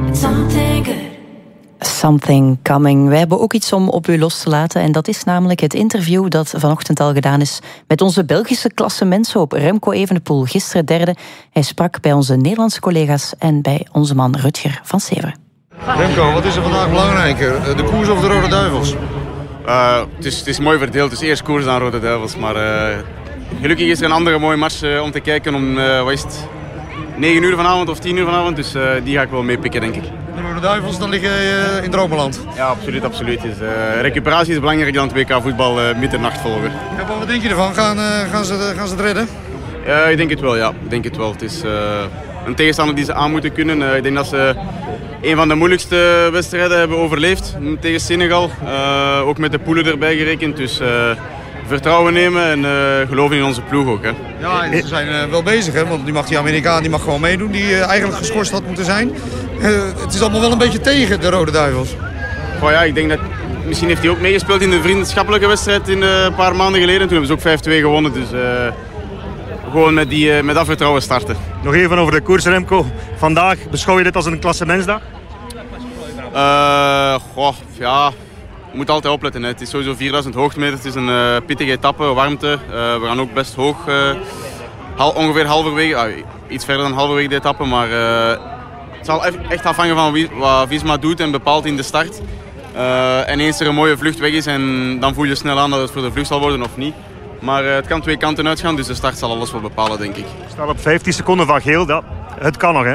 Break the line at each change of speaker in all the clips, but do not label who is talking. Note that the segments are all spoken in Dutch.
Something good.
Something coming. Wij hebben ook iets om op u los te laten. En dat is namelijk het interview dat vanochtend al gedaan is met onze Belgische klassementshoop Remco Evenepoel. Gisteren derde. Hij sprak bij onze Nederlandse collega's en bij onze man Rutger van Severen.
Remco, wat is er vandaag belangrijker? De koers of de Rode Duivels?
Het is mooi verdeeld. Het is eerst koers dan Rode Duivels. Maar gelukkig is er een andere mooie match om te kijken om, wat is het, 9 uur vanavond of 10 uur vanavond. Dus die ga ik wel meepikken, denk ik.
De Rode Duivels, dan liggen in dromenland.
Ja, absoluut. absoluut. Dus, recuperatie is belangrijker dan het WK voetbal middernacht volgen.
Ja, maar wat denk je ervan? Gaan ze het redden?
Ik denk het wel, ja. Ik denk het wel. Het is een tegenstander die ze aan moeten kunnen. Ik denk dat ze een van de moeilijkste wedstrijden hebben overleefd tegen Senegal. Ook met de poelen erbij gerekend. Dus vertrouwen nemen en geloven in onze ploeg ook. Hè.
Ja, en ze zijn wel bezig, hè? Want die Amerikaan mag gewoon meedoen, die eigenlijk geschorst had moeten zijn. Het is allemaal wel een beetje tegen de Rode Duivels.
Oh ja, ik denk dat misschien heeft hij ook meegespeeld in de vriendschappelijke wedstrijd een paar maanden geleden. Toen hebben ze ook 5-2 gewonnen. Dus gewoon met dat vertrouwen starten.
Nog even over de koers, Remco. Vandaag, beschouw je dit als een klassementsdag?
Ja, je moet altijd opletten. Hè. Het is sowieso 4000 hoogtemeters. Het is een pittige etappe, warmte. We gaan ook best hoog. Ongeveer halverwege, iets verder dan halverwege de etappe. Maar het zal echt afhangen van wat Visma doet en bepaalt in de start. En eens er een mooie vlucht weg is, en dan voel je snel aan dat het voor de vlucht zal worden of niet. Maar het kan twee kanten uitgaan, dus de start zal alles wel bepalen, denk ik.
Je staat op 15 seconden van geel. Het kan nog, hè?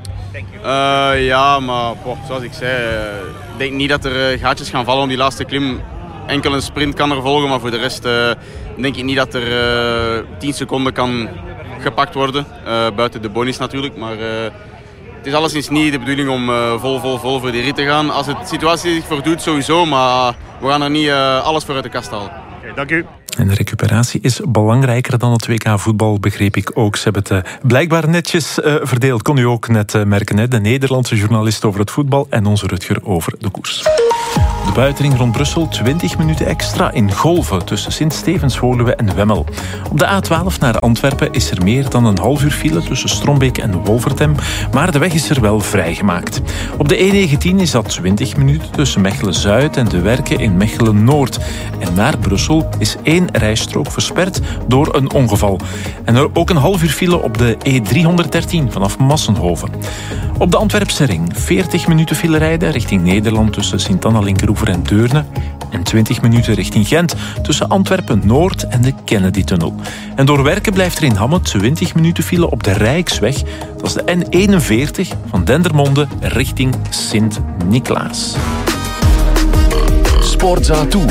Ja, maar zoals ik zei, ik denk niet dat er gaatjes gaan vallen om die laatste klim. Enkel een sprint kan er volgen, maar voor de rest denk ik niet dat er 10 seconden kan gepakt worden. Buiten de bonus natuurlijk, maar het is alleszins niet de bedoeling om vol voor die rit te gaan. Als de situatie zich voordoet, sowieso, maar we gaan er niet alles voor uit de kast halen.
Okay, dank u.
En de recuperatie is belangrijker dan het WK voetbal, begreep ik ook. Ze hebben het blijkbaar netjes verdeeld. Kon u ook net merken, hè? De Nederlandse journalist over het voetbal en onze Rutger over de koers. De buitenring rond Brussel, 20 minuten extra in golven tussen Sint-Stevens, Woluwe en Wemmel. Op de A12 naar Antwerpen is er meer dan een half uur file tussen Strombeek en Wolvertem, maar de weg is er wel vrijgemaakt. Op de E19 is dat 20 minuten tussen Mechelen-Zuid en De Werken in Mechelen-Noord. En naar Brussel is 1 rijstrook versperd door een ongeval. En er ook een half uur file op de E313 vanaf Massenhoven. Op de Antwerpse ring 40 minuten file rijden richting Nederland tussen Sint-Anna-Linkeroever en Deurne. En 20 minuten richting Gent tussen Antwerpen-Noord en de Kennedy-tunnel. En door Werken blijft er in Hamme 20 minuten file op de Rijksweg. Dat is de N41 van Dendermonde richting Sint-Niklaas.
Sportza Tour.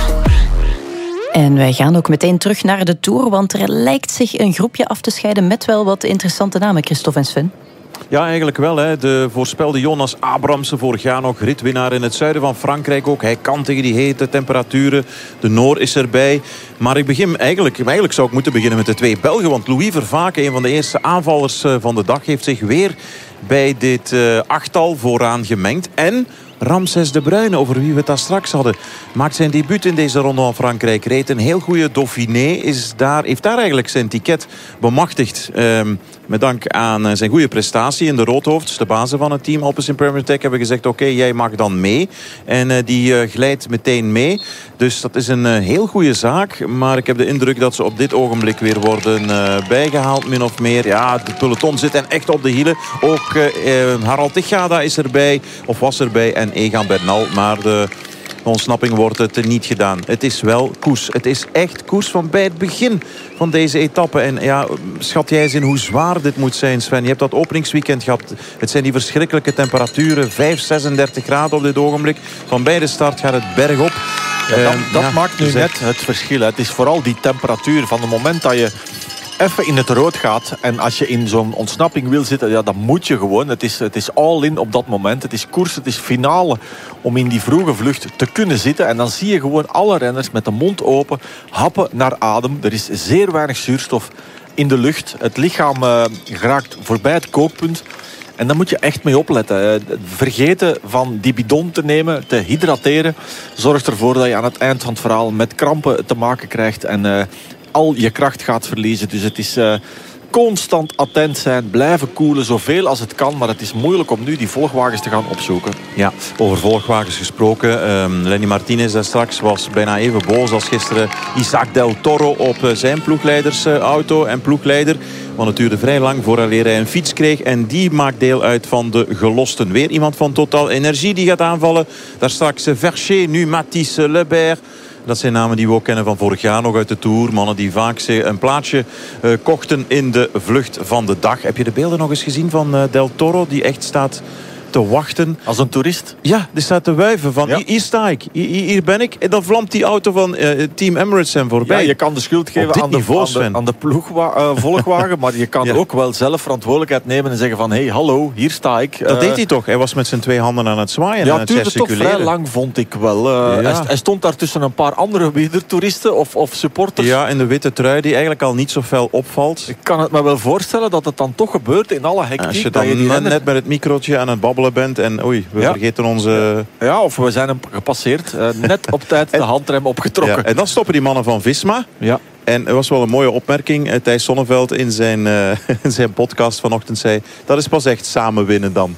En wij gaan ook meteen terug naar de Tour, want er lijkt zich een groepje af te scheiden met wel wat interessante namen, Christophe en Sven.
Ja, eigenlijk wel. Hè. De voorspelde Jonas Abramsen, vorig jaar nog ritwinnaar in het zuiden van Frankrijk ook. Hij kan tegen die hete temperaturen. De Noor is erbij. Maar ik begin eigenlijk zou ik moeten beginnen met de 2 Belgen. Want Louis Vervaken, een van de eerste aanvallers van de dag, heeft zich weer bij dit achttal vooraan gemengd. En Ramses de Bruyne, over wie we het daar straks hadden, maakt zijn debuut in deze ronde van Frankrijk. Reed een heel goede Dauphiné, heeft daar eigenlijk zijn ticket bemachtigd. Met dank aan zijn goede prestatie in de Roodhoofds, de bazen van het team Alpecin Premier Tech, hebben gezegd oké, jij mag dan mee. En die glijdt meteen mee. Dus dat is een heel goede zaak. Maar ik heb de indruk dat ze op dit ogenblik weer worden bijgehaald, min of meer. Ja, de peloton zit en echt op de hielen. Ook Harald Tichada is erbij, of was erbij, en Egan Bernal. Maar de ontsnapping wordt het niet gedaan. Het is wel koers. Het is echt koers van bij het begin van deze etappe. En ja, schat jij eens in hoe zwaar dit moet zijn, Sven. Je hebt dat openingsweekend gehad. Het zijn die verschrikkelijke temperaturen. 36 graden op dit ogenblik. Van bij de start gaat het bergop.
Ja, dat maakt nu net het verschil. Het is vooral die temperatuur. Van het moment dat je even in het rood gaat en als je in zo'n ontsnapping wil zitten, ja, dan moet je gewoon. Het is all in op dat moment. Het is koers, het is finale om in die vroege vlucht te kunnen zitten. En dan zie je gewoon alle renners met de mond open, happen naar adem. Er is zeer weinig zuurstof in de lucht. Het lichaam geraakt voorbij het kookpunt. En daar moet je echt mee opletten. Vergeten van die bidon te nemen, te hydrateren, zorgt ervoor dat je aan het eind van het verhaal met krampen te maken krijgt en al je kracht gaat verliezen. Dus het is constant attent zijn, blijven koelen, zoveel als het kan. Maar het is moeilijk om nu die volgwagens te gaan opzoeken.
Ja, over volgwagens gesproken. Lenny Martinez daar straks was bijna even boos als gisteren Isaac Del Toro op zijn ploegleidersauto en ploegleider. Want het duurde vrij lang voordat hij een fiets kreeg. En die maakt deel uit van de gelosten. Weer iemand van Total Energie die gaat aanvallen. Daar straks Vercher, nu Mathis Lebert. Dat zijn namen die we ook kennen van vorig jaar nog uit de Tour. Mannen die vaak een plaatsje kochten in de vlucht van de dag. Heb je de beelden nog eens gezien van Del Toro? Die echt staat te wachten.
Als een toerist?
Ja, die staat te wuiven van hier sta ik, hier ben ik. En dan vlamt die auto van Team Emirates hem voorbij.
Ja, je kan de schuld geven aan de volgwagen, maar je kan ook wel zelf verantwoordelijkheid nemen en zeggen van hey, hallo, hier sta ik.
Dat deed hij toch? Hij was met zijn 2 handen aan het zwaaien en aan het gesticuleren.
Het duurde toch vrij lang, vond ik wel. Hij stond daar tussen een paar andere wielertoeristen of supporters.
Ja, in de witte trui die eigenlijk al niet zo fel opvalt.
Ik kan het me wel voorstellen dat het dan toch gebeurt in alle hectiek.
Als je dan net met het microotje aan het babbelen bent en we vergeten onze...
Ja, of we zijn hem gepasseerd. Net op tijd de handrem opgetrokken.
Ja, en dan stoppen die mannen van Visma.
Ja.
En er was wel een mooie opmerking. Thijs Sonneveld in zijn podcast vanochtend zei... dat is pas echt samen winnen dan.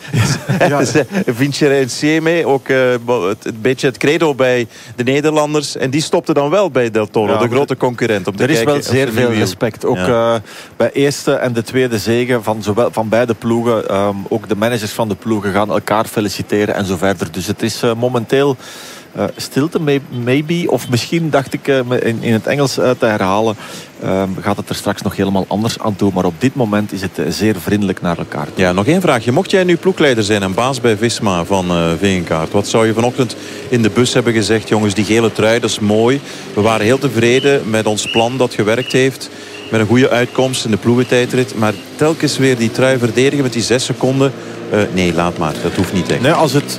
Ja. Vincere Insieme, ook een beetje het credo bij de Nederlanders. En die stopte dan wel bij Del Toro, de grote concurrent. Om te kijken,
er is wel zeer veel respect. Ook bij eerste en de tweede zege van beide ploegen. Ook de managers van de ploegen gaan elkaar feliciteren en zo verder. Dus het is momenteel... stilte, maybe. Of misschien, dacht ik in het Engels te herhalen... gaat het er straks nog helemaal anders aan toe. Maar op dit moment is het zeer vriendelijk naar elkaar toe.
Ja, nog één vraagje. Mocht jij nu ploegleider zijn en baas bij Visma van Vingegaard... wat zou je vanochtend in de bus hebben gezegd? Jongens, die gele trui, dat is mooi. We waren heel tevreden met ons plan dat gewerkt heeft... met een goede uitkomst in de ploegentijdrit. Maar telkens weer die trui verdedigen met die 6 seconden... nee, laat maar. Dat hoeft niet echt.
Nee,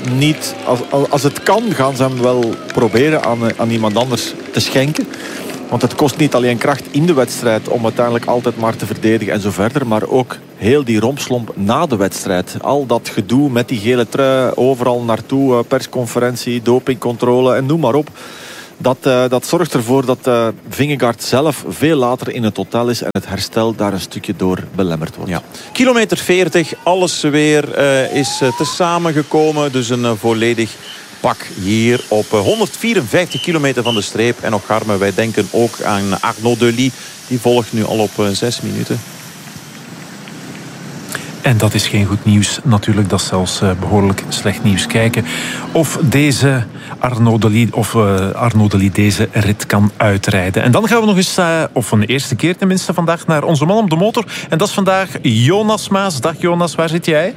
als het kan, gaan ze hem wel proberen aan iemand anders te schenken. Want het kost niet alleen kracht in de wedstrijd om uiteindelijk altijd maar te verdedigen en zo verder. Maar ook heel die rompslomp na de wedstrijd. Al dat gedoe met die gele trui, overal naartoe, persconferentie, dopingcontrole en noem maar op. Dat zorgt ervoor dat Vingegaard zelf veel later in het hotel is en het herstel daar een stukje door belemmerd wordt.
Ja. Kilometer 40, alles weer is te samengekomen. Dus een volledig pak hier op 154 kilometer van de streep. En nog Garme, wij denken ook aan Arnaud Delis. Die volgt nu al op 6 minuten.
En dat is geen goed nieuws. Natuurlijk, dat is zelfs behoorlijk slecht nieuws. Kijken of deze Arnaud Delis deze rit kan uitrijden. En dan gaan we nog eens, of een eerste keer tenminste vandaag, naar onze man op de motor. En dat is vandaag Jonas Maas. Dag Jonas, waar zit jij?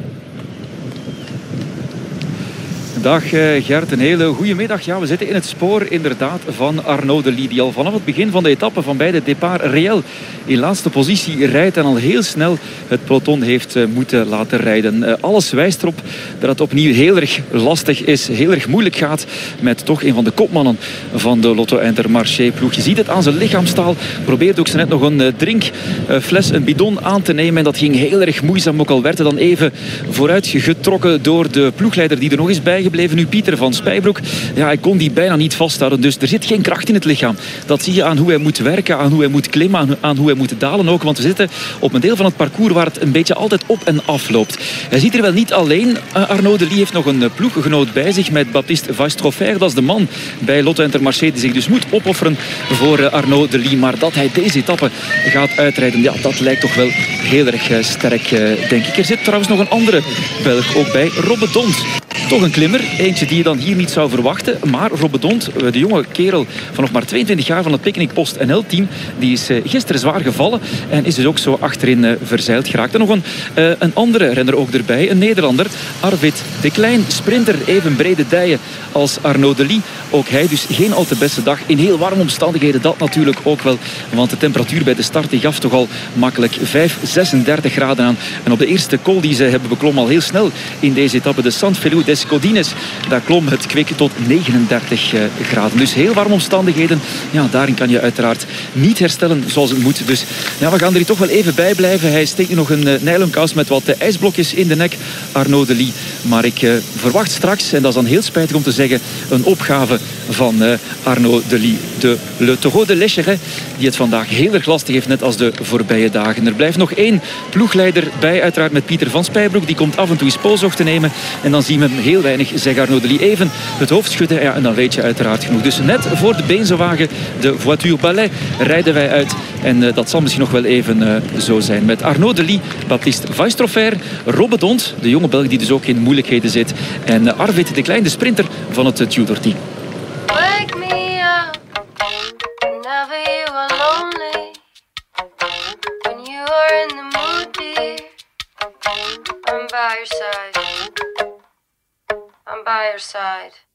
Dag Gert, een hele goede middag. Ja, we zitten in het spoor inderdaad van Arnaud Delis, die al vanaf het begin van de etappe van bij de départ réel in laatste positie rijdt en al heel snel het peloton heeft moeten laten rijden. Alles wijst erop dat het opnieuw heel erg lastig is, heel erg moeilijk gaat met toch een van de kopmannen van de Lotto Intermarché ploeg. Je ziet het aan zijn lichaamstaal. Probeert ook zo net nog een drinkfles, een bidon aan te nemen en dat ging heel erg moeizaam, ook al werd er dan even vooruit getrokken door de ploegleider die er nog is bijgebleven. Nu Pieter van Spijbroek. Ja, hij kon die bijna niet vasthouden. Dus er zit geen kracht in het lichaam. Dat zie je aan hoe hij moet werken, aan hoe hij moet klimmen, aan hoe hij moet dalen ook. Want we zitten op een deel van het parcours waar het een beetje altijd op en af loopt. Hij zit er wel niet alleen. Arnaud Delis heeft nog een ploeggenoot bij zich met Baptiste Vastroffer. Dat is de man bij Lotto Intermarché die zich dus moet opofferen voor Arnaud Delis. Maar dat hij deze etappe gaat uitrijden, ja, dat lijkt toch wel heel erg sterk, denk ik. Er zit trouwens nog een andere Belg ook bij, Robbe Dont. Toch een klimmer, eentje die je dan hier niet zou verwachten. Maar Robbe Dont, de jonge kerel van nog maar 22 jaar van het Picnic Post NL-team, die is gisteren zwaar gevallen en is dus ook zo achterin verzeild geraakt. En nog een andere renner ook erbij, een Nederlander, Arvid de Klein, sprinter, even brede dijen als Arnaud Delis. Ook hij dus geen al te beste dag in heel warme omstandigheden, dat natuurlijk ook wel. Want de temperatuur bij de start die gaf toch al makkelijk 36 graden aan. En op de eerste col die ze hebben beklommen al heel snel in deze etappe, de Sant Feliu des Codines, daar klom het kwik tot 39 graden. Dus heel warme omstandigheden. Ja, daarin kan je uiteraard niet herstellen zoals het moet. Dus ja, we gaan er hier toch wel even bij blijven. Hij steekt nu nog een nylonkous met wat ijsblokjes in de nek, Arnaud Delis. Maar ik verwacht straks, en dat is dan heel spijtig om te zeggen, een opgave van Arnaud Delis. De Le Taureau de l'Écheret, die het vandaag heel erg lastig heeft, net als de voorbije dagen. Er blijft nog 1 ploegleider bij, uiteraard met Pieter van Spijbroek. Die komt af en toe eens polshoog te nemen. En dan zien we hem heel weinig, zegt Arnaud Delis. Even het hoofd schudden, ja, en dan weet je uiteraard genoeg. Dus net voor de Beenzenwagen, de Voiture Ballet, rijden wij uit. En dat zal misschien nog wel even zo zijn. Met Arnaud Delis, Baptiste Weistrofer, Robbe Dont, de jonge Belg die dus ook in moeilijkheden zit. En Arvid de Klein, de sprinter van het Tudor-team.
Wake me up whenever you are lonely. When you are in the mood, dear, I'm by your side. I'm by your side.